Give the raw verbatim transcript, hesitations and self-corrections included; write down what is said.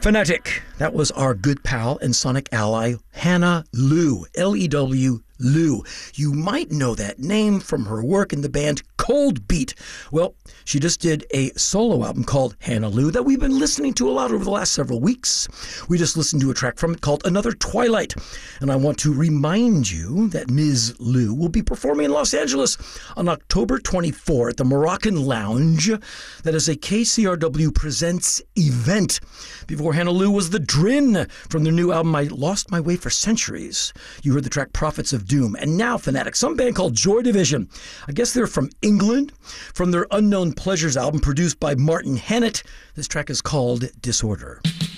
Phonetic. That was our good pal and sonic ally, Hannah Lew, L E W, Lew. You might know that name from her work in the band Cold Beat. Well, she just did a solo album called Hannah Lew that we've been listening to a lot over the last several weeks. We just listened to a track from it called Another Twilight. And I want to remind you that Miz Lew will be performing in Los Angeles on October twenty-fourth at the Moroccan Lounge. That is a K C R W Presents event. Before Hannah Lew was the Drin from their new album I Lost My Way for Centuries. You heard the track Prophets of Doom. And now Phonetic, some band called Joy Division. I guess they're from England, from their Unknown Pleasures album produced by Martin Hannett. This track is called Disorder.